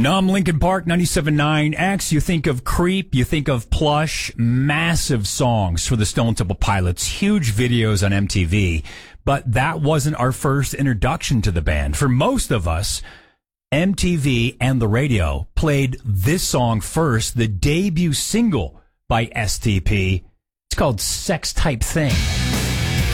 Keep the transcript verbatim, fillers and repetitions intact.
Numb, Lincoln Park, ninety-seven point nine X. You think of Creep, you think of Plush, massive songs for the Stone Temple Pilots, huge videos on M T V. But that wasn't our first introduction to the band. For most of us, M T V and the radio played this song first, the debut single by S T P. It's called Sex Type Thing.